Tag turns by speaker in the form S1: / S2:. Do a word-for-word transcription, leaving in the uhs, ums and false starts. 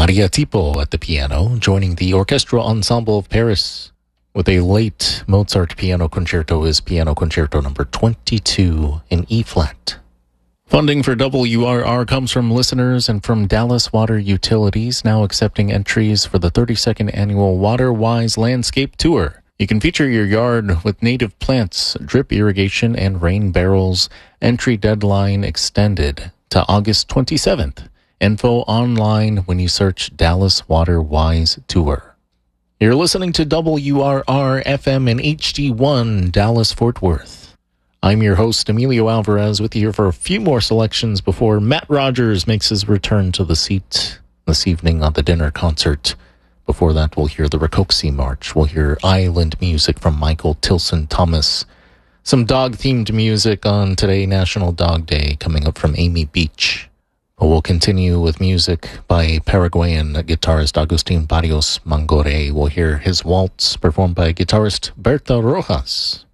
S1: Maria Tipo at the piano, joining the Orchestral Ensemble of Paris with a late Mozart piano concerto, is Piano Concerto number twenty-two in E-flat. Funding for W R R comes from listeners and from Dallas Water Utilities, now accepting entries for the thirty-second annual Water Wise Landscape Tour. You can feature your yard with native plants, drip irrigation, and rain barrels. Entry deadline extended to August twenty-seventh. Info online when you search Dallas Water Wise Tour. You're listening to W R R F M and H D one Dallas Fort Worth. I'm your host, Emilio Alvarez, with you here for a few more selections before Matt Rogers makes his return to the seat this evening on the dinner concert. Before that, we'll hear the Rakoczy March. We'll hear island music from Michael Tilson Thomas. Some dog-themed music on today, National Dog Day, coming up from Amy Beach. But we'll continue with music by Paraguayan guitarist Agustin Barrios Mangore. We'll hear his waltz performed by guitarist Berta Rojas.